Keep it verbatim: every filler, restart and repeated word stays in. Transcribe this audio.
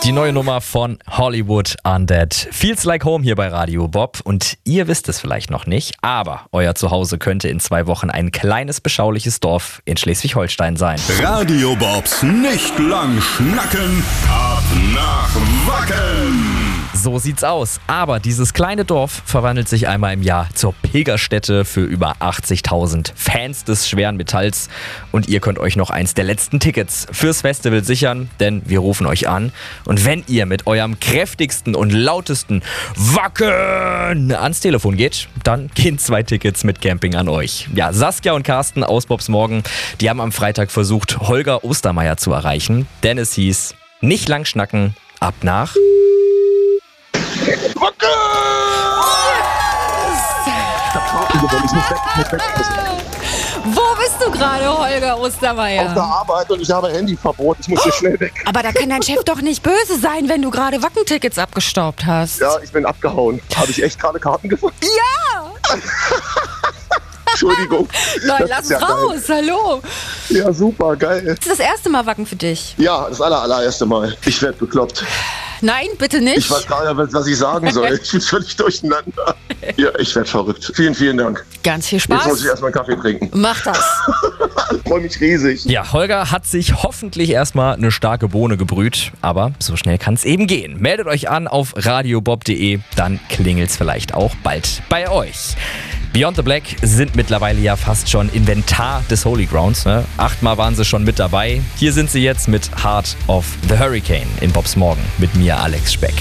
Die neue Nummer von Hollywood Undead. Feels like home hier bei Radio Bob. Und ihr wisst es vielleicht noch nicht, aber euer Zuhause könnte in zwei Wochen ein kleines, beschauliches Dorf in Schleswig-Holstein sein. Radio Bobs nicht lang schnacken, ab nach Wacken. So sieht's aus. Aber dieses kleine Dorf verwandelt sich einmal im Jahr zur Pilgerstätte für über achtzigtausend Fans des schweren Metalls. Und ihr könnt euch noch eins der letzten Tickets fürs Festival sichern, denn wir rufen euch an. Und wenn ihr mit eurem kräftigsten und lautesten Wacken ans Telefon geht, dann gehen zwei Tickets mit Camping an euch. Ja, Saskia und Carsten aus Bobs Morgen, die haben am Freitag versucht, Holger Ostermeier zu erreichen. Denn es hieß, nicht lang schnacken, ab nach... Wacken! Wo bist du gerade, Holger Ostermeier? Auf der Arbeit und ich habe Handyverbot. Ich muss hier schnell weg. Aber da kann dein Chef doch nicht böse sein, wenn du gerade Wackentickets abgestaubt hast. Ja, ich bin abgehauen. Habe ich echt gerade Karten gefunden? Ja! Entschuldigung. Nein, Das lass ist ja raus, hallo. Ja, super, geil. Das ist das erste Mal Wacken für dich. Ja, das aller, allererste Mal. Ich werde bekloppt. Nein, bitte nicht. Ich weiß gar nicht, was ich sagen soll. Ich bin völlig durcheinander. Ja, ich werde verrückt. Vielen, vielen Dank. Ganz viel Jetzt muss Spaß. ich erstmal einen Kaffee trinken. Mach das. Ich freue mich riesig. Ja, Holger hat sich hoffentlich erstmal eine starke Bohne gebrüht, aber so schnell kann es eben gehen. Meldet euch an auf radiobob punkt de, dann klingelt's vielleicht auch bald bei euch. Beyond the Black sind mittlerweile ja fast schon Inventar des Holy Grounds. Ne? Achtmal waren sie schon mit dabei. Hier sind sie jetzt mit Heart of the Hurricane in Bobs Morgen mit mir, Alex Speck.